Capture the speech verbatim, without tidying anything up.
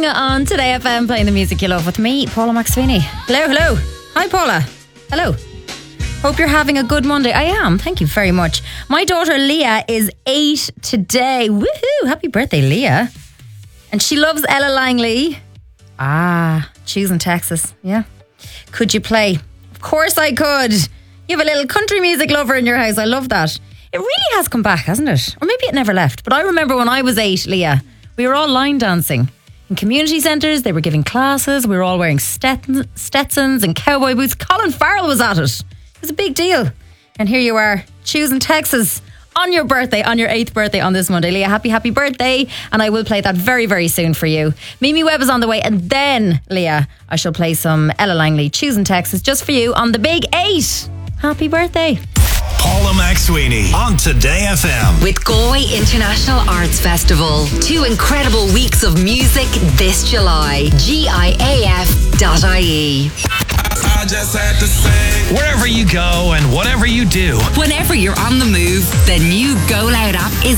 Leah on Today F M, playing the music you love with me, Paula McSweeney. Hello, hello. Hi, Paula. Hello. Hope you're having a good Monday. I am. Thank you very much. My daughter Leah is eight today. Woohoo! Happy birthday, Leah. And she loves Ella Langley. Ah, choosing Texas. Yeah. Could you play? Of course I could. You have a little country music lover in your house. I love that. It really has come back, hasn't it? Or maybe it never left. But I remember when I was eight, Leah, we were all line dancing. In community centres, they were giving classes. We were all wearing Stetson, Stetsons and cowboy boots. Colin Farrell was at it. It was a big deal. And here you are, choosing Texas on your birthday, on your eighth birthday on this Monday. Leah, happy, happy birthday. And I will play that very, very soon for you. Mimi Webb is on the way. And then, Leah, I shall play some Ella Langley, Choosing Texas, just for you on the Big Eight. Happy birthday. Paula McSweeney on Today F M. With Galway International Arts Festival. Two incredible weeks of music this July. G I A F dot I E. I just had to say, Wherever you go and whatever you do, Whenever you're on the move, the new Go Loud app is